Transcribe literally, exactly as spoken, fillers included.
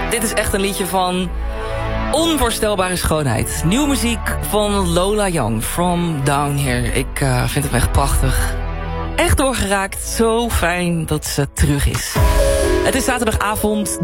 dit is echt een liedje van onvoorstelbare schoonheid. Nieuwe muziek van Lola Young, From Down Here. Ik uh, vind hem echt prachtig. Echt doorgeraakt. Zo fijn dat ze terug is. Het is zaterdagavond.